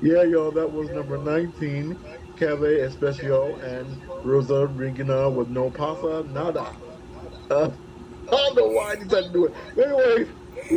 Yeah, y'all, that was number 19, Cave Especial and Rosa Regina with No Pasa Nada. Uh, I don't know why I decided to do it. But anyways,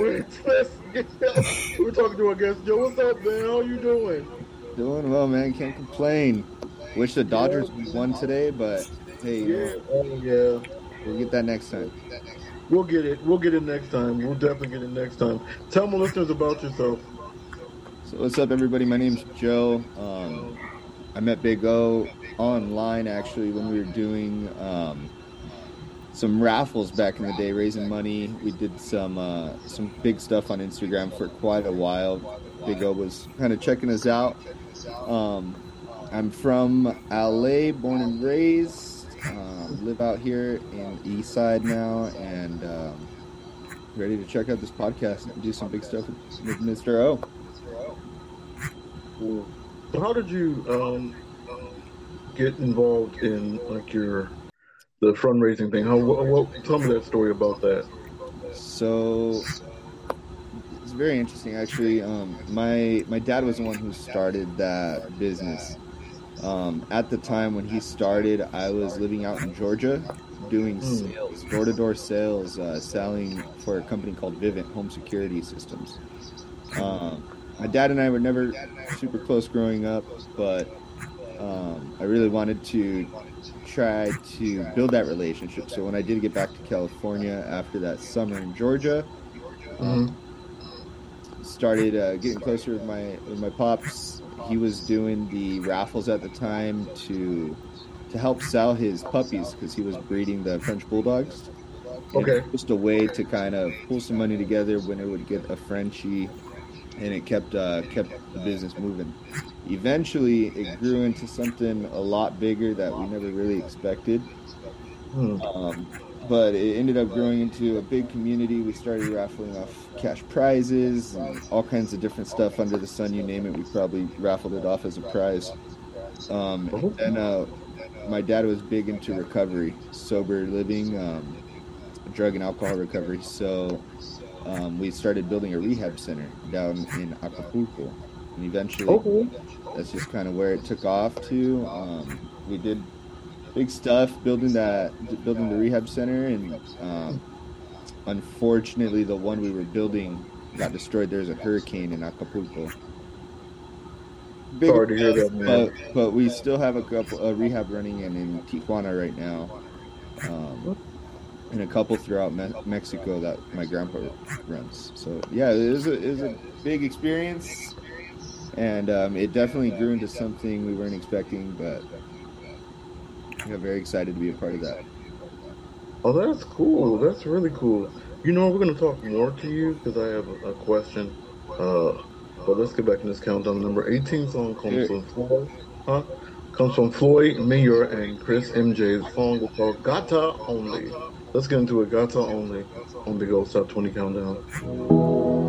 we're talking to our guest. Joe, what's up, man? How you doing? Doing well, man. Can't complain. Wish the Yeah, Dodgers would won today, but hey, yeah, oh yeah. we'll get that next time. We'll get it. We'll get it next time. We'll definitely get it next time. Tell my listeners about yourself. So what's up, everybody? My name's Joe. I met Big O online actually when we were doing some raffles back in the day, raising money. We did some big stuff on Instagram for quite a while. Big O was kind of checking us out. Um, I'm from LA, born and raised. Live out here in the East Side now, and ready to check out this podcast and do some big stuff with Mr. O. Cool. So how did you get involved in like the fundraising thing? Tell me that story about that. So it's very interesting, actually. My dad was the one who started that business. At the time when he started, I was living out in Georgia doing Hmm. sales, door-to-door sales, selling for a company called Vivint Home Security Systems. Um, my dad and I were never super close growing up, but I really wanted to try to build that relationship. So when I did get back to California after that summer in Georgia, um, Hmm. started getting closer with my pops. He was doing the raffles at the time to help sell his puppies because he was breeding the French bulldogs. And it was Okay. just a way to kind of pull some money together when it would get a Frenchie, and it kept the business moving. Eventually, it grew into something a lot bigger that we never really expected. Hmm. Um, but it ended up growing into a big community. We started raffling off cash prizes and all kinds of different stuff under the sun. You name it, we probably raffled it off as a prize. Oh, And my dad was big into recovery, sober living, drug and alcohol recovery. So we started building a rehab center down in Acapulco. And eventually, okay. that's just kind of where it took off to. We did big stuff building the rehab center, and unfortunately the one we were building got destroyed. There's a hurricane in Acapulco, big Sorry to hear enough, that, man. but we still have a rehab running in Tijuana right now, um, and a couple throughout Mexico that my grandpa runs. So yeah, it was a big experience, and it definitely grew into something we weren't expecting, but yeah, very excited to be a part of that. Oh, that's cool. That's really cool. You know, we're going to talk more to you because I have a question. Uh, but let's get back in this countdown. Number 18 song comes Sure. from Floyd, huh? Comes from Floyd Mayor and Chris MJ. The song is called Gata Only. Let's get into it. Gata Only on the Ghost Top 20 Countdown.